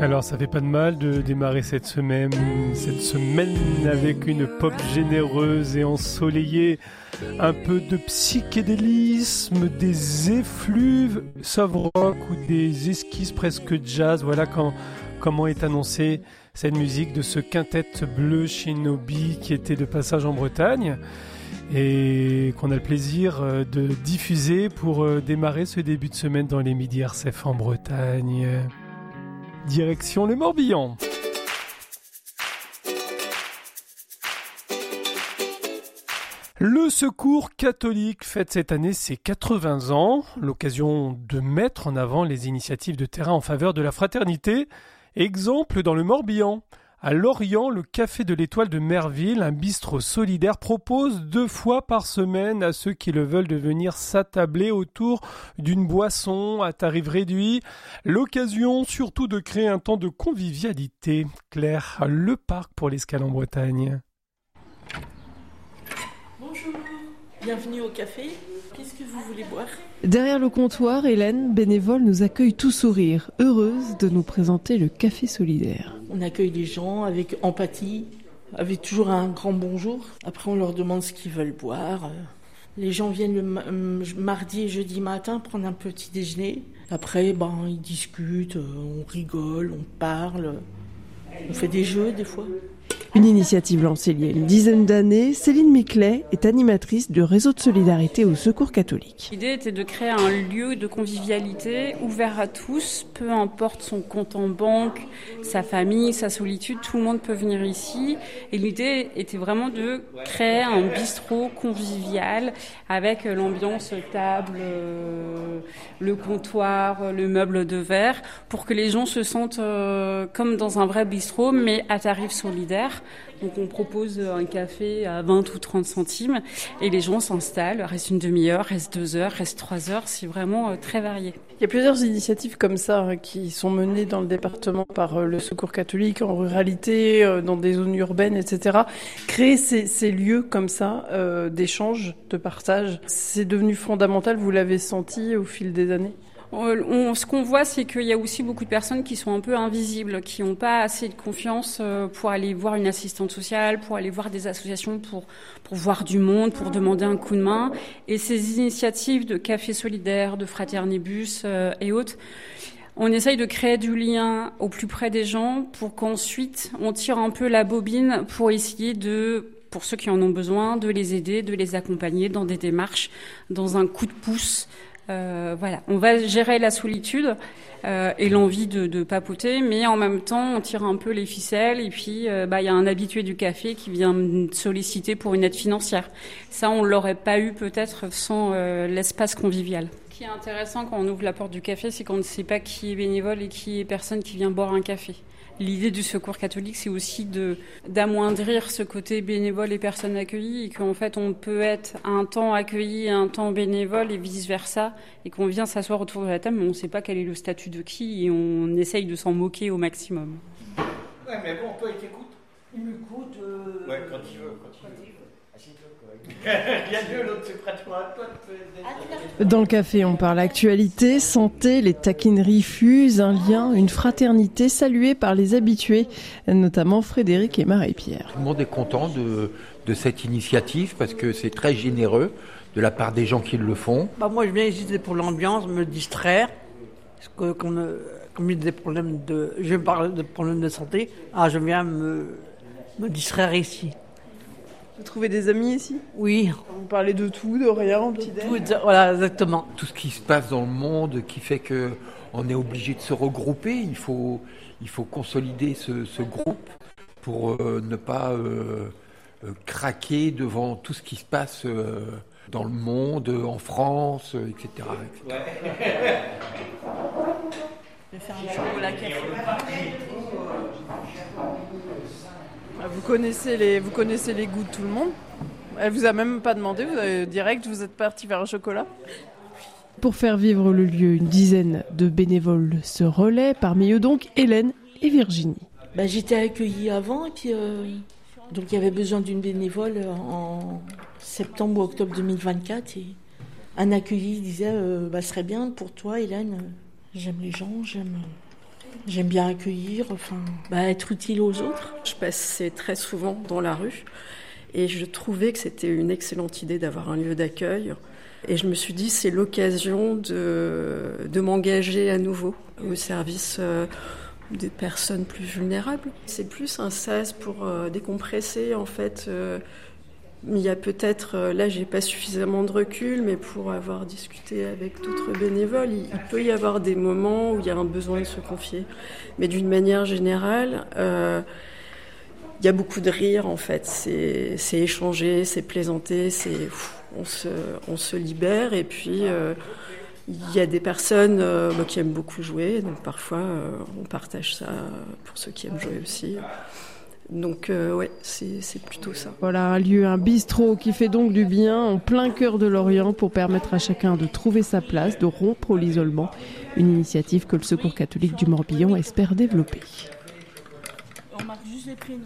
Alors ça fait pas de mal de démarrer cette semaine avec une pop généreuse et ensoleillée, un peu de psychédélisme, des effluves soft rock ou des esquisses presque jazz. Voilà comment est annoncée cette musique de ce quintet bleu Shinobi qui était de passage en Bretagne et qu'on a le plaisir de diffuser pour démarrer ce début de semaine dans les Midi RCF en Bretagne. Direction le Morbihan. Le Secours catholique fête cette année ses 80 ans, l'occasion de mettre en avant les initiatives de terrain en faveur de la fraternité. Exemple dans le Morbihan. À Lorient, le Café de l'Étoile de Merville, un bistrot solidaire, propose 2 fois par semaine à ceux qui le veulent de venir s'attabler autour d'une boisson à tarif réduit. L'occasion surtout de créer un temps de convivialité. Claire, le parc pour l'escale en Bretagne. Bonjour, bienvenue au café. Qu'est-ce que vous voulez boire ? Derrière le comptoir, Hélène, bénévole, nous accueille tout sourire, heureuse de nous présenter le café solidaire. On accueille les gens avec empathie, avec toujours un grand bonjour. Après, on leur demande ce qu'ils veulent boire. Les gens viennent le mardi et jeudi matin prendre un petit déjeuner. Après, ils discutent, on rigole, on parle. On fait des jeux des fois. Une initiative lancée il y a une dizaine d'années, Céline Miclet est animatrice du réseau de solidarité au Secours catholique. L'idée était de créer un lieu de convivialité ouvert à tous, peu importe son compte en banque, sa famille, sa solitude, tout le monde peut venir ici. Et l'idée était vraiment de créer un bistrot convivial avec l'ambiance table, le comptoir, le meuble de verre, pour que les gens se sentent comme dans un vrai bistrot, mais à tarif solidaire. Donc on propose un café à 20 ou 30 centimes et les gens s'installent, restent une demi-heure, restent 2 heures, restent 3 heures, c'est vraiment très varié. Il y a plusieurs initiatives comme ça qui sont menées dans le département par le Secours catholique, en ruralité, dans des zones urbaines, etc. Créer ces lieux comme ça d'échange, de partage, c'est devenu fondamental, vous l'avez senti au fil des années ? Ce qu'on voit, c'est qu'il y a aussi beaucoup de personnes qui sont un peu invisibles, qui n'ont pas assez de confiance pour aller voir une assistante sociale, pour aller voir des associations, pour voir du monde, pour demander un coup de main. Et ces initiatives de café solidaire, de fraternibus et autres, on essaye de créer du lien au plus près des gens pour qu'ensuite on tire un peu la bobine pour essayer pour ceux qui en ont besoin, de les aider, de les accompagner dans des démarches, dans un coup de pouce. Voilà, on va gérer la solitude et l'envie de papoter, mais en même temps, on tire un peu les ficelles et puis y a un habitué du café qui vient me solliciter pour une aide financière. Ça, on l'aurait pas eu peut-être sans l'espace convivial. Ce qui est intéressant quand on ouvre la porte du café, c'est qu'on ne sait pas qui est bénévole et qui est personne qui vient boire un café. L'idée du Secours catholique, c'est aussi d'amoindrir ce côté bénévole et personnes accueillies, et qu'en fait, on peut être un temps accueilli et un temps bénévole et vice-versa, et qu'on vient s'asseoir autour de la table, mais on ne sait pas quel est le statut de qui, et on essaye de s'en moquer au maximum. Ouais, mais bon, toi, il t'écoute. Il m'écoute. Ouais, quand il veut. Rien mieux, l'autre se prête à toi. Dans le café, on parle actualité, santé, les taquineries fusent, un lien, une fraternité saluée par les habitués, notamment Frédéric et Marie-Pierre. Tout le monde est content de cette initiative parce que c'est très généreux de la part des gens qui le font. Moi, je viens ici pour l'ambiance, me distraire. Parce que comme il y a des problèmes je parle de problèmes de santé, je viens me distraire ici. Vous trouvez des amis ici ? Oui. Vous parlez de tout, de rien, Voilà, exactement. Tout ce qui se passe dans le monde qui fait qu'on est obligé de se regrouper, il faut consolider ce groupe pour ne pas craquer devant tout ce qui se passe dans le monde, en France, etc. Je vais faire un chocolat café. Vous connaissez les goûts de tout le monde ? Elle vous a même pas demandé, vous êtes parti vers un chocolat ? Pour faire vivre le lieu, une dizaine de bénévoles se relaient, parmi eux donc Hélène et Virginie. J'étais accueillie avant et puis donc il y avait besoin d'une bénévole en septembre ou octobre 2024 et un accueilli disait ce serait bien pour toi Hélène, j'aime les gens, J'aime bien accueillir, être utile aux autres. Je passais très souvent dans la rue et je trouvais que c'était une excellente idée d'avoir un lieu d'accueil. Et je me suis dit, c'est l'occasion de m'engager à nouveau au service des personnes plus vulnérables. C'est plus un sas pour décompresser, en fait. Il y a peut-être, là j'ai pas suffisamment de recul, mais pour avoir discuté avec d'autres bénévoles, il peut y avoir des moments où il y a un besoin de se confier. Mais d'une manière générale, il y a beaucoup de rire en fait. C'est échanger, c'est plaisanter, on se libère. Et puis il y a des personnes qui aiment beaucoup jouer, donc parfois on partage ça pour ceux qui aiment jouer aussi. Donc c'est plutôt ça. Voilà un lieu, un bistrot qui fait donc du bien en plein cœur de Lorient pour permettre à chacun de trouver sa place, de rompre l'isolement. Une initiative que le Secours catholique du Morbihan espère développer. On marque juste les prénoms.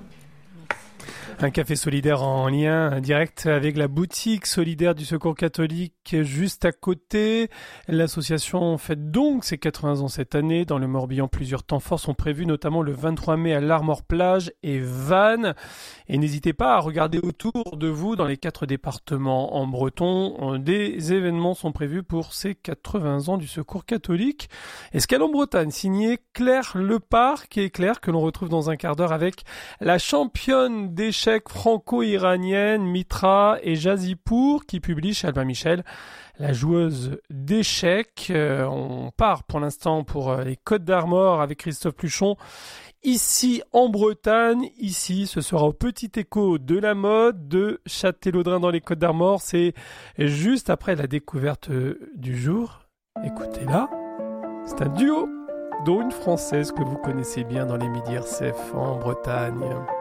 Un café solidaire en lien direct avec la boutique solidaire du Secours catholique juste à côté. L'association fête donc ses 80 ans cette année. Dans le Morbihan, plusieurs temps forts sont prévus, notamment le 23 mai à l'Armor Plage et Vannes. Et n'hésitez pas à regarder autour de vous dans les 4 départements en breton. Des événements sont prévus pour ces 80 ans du Secours catholique. Escale en Bretagne, signé Claire Leparc, et Claire que l'on retrouve dans un quart d'heure avec la championne d'échecs franco-iranienne Mitra et Jazipour qui publie chez Albin Michel la joueuse d'échecs. On part pour l'instant pour les Côtes d'Armor avec Christophe Pluchon. Ici en Bretagne, ici ce sera au Petit Écho de la mode de Châtellerault dans les Côtes d'Armor. C'est juste après la découverte du jour. Écoutez-la, c'est un duo dont une française que vous connaissez bien dans les Midi RCF en Bretagne.